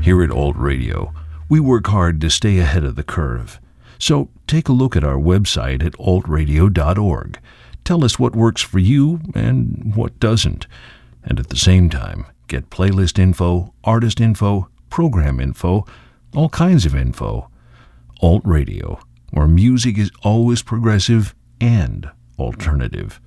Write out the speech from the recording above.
Here at Alt Radio, we work hard to stay ahead of the curve. So take a look at our website at altradio.org. Tell us what works for you and what doesn't. And at the same time, get playlist info, artist info, program info, all kinds of info. Alt Radio, where music is always progressive and alternative.